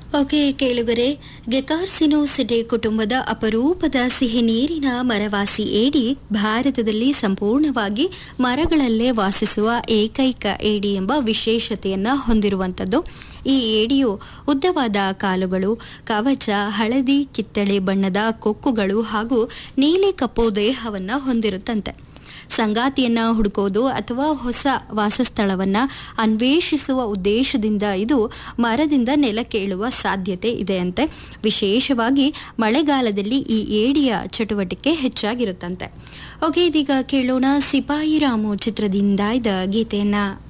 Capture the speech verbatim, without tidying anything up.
Okay ಕೇಳುಗರೆ, ಗೆಕಾರ್ಸಿನೋಸಿಡೆ ಕುಟುಂಬದ ಅಪರೂಪದ ಸಿಹಿ ನೀರಿನ ಮರವಾಸಿ ಏಡಿ ಭಾರತದಲ್ಲಿ ಸಂಪೂರ್ಣವಾಗಿ ಮರಗಳಲ್ಲೇ ವಾಸಿಸುವ ಏಕೈಕ ಏಡಿ ಎಂಬ ವಿಶೇಷತೆಯನ್ನು ಹೊಂದಿರುವಂಥದ್ದು. ಈ ಏಡಿಯು ಉದ್ದವಾದ ಕಾಲುಗಳು, ಕವಚ, ಹಳದಿ ಕಿತ್ತಳೆ ಬಣ್ಣದ ಕೊಕ್ಕುಗಳು ಹಾಗೂ ನೀಲಿ ಕಪ್ಪು ದೇಹವನ್ನು ಹೊಂದಿರುತ್ತಂತೆ. ಸಂಗಾತಿಯನ್ನ ಹುಡುಕೋದು ಅಥವಾ ಹೊಸ ವಾಸಸ್ಥಳವನ್ನ ಅನ್ವೇಷಿಸುವ ಉದ್ದೇಶದಿಂದ ಇದು ಮರದಿಂದ ನೆಲಕ್ಕೆ ಇಳುವ ಸಾಧ್ಯತೆ ಇದೆಯಂತೆ. ವಿಶೇಷವಾಗಿ ಮಳೆಗಾಲದಲ್ಲಿ ಈ ಏಡಿಯ ಚಟುವಟಿಕೆ ಹೆಚ್ಚಾಗಿರುತ್ತಂತೆ. ಓಕೆ, ಇದೀಗ ಕೇಳೋಣ ಸಿಪಾಯಿ ರಾಮು ಚಿತ್ರದಿಂದ ಇದ್ದ ಗೀತೆಯನ್ನ.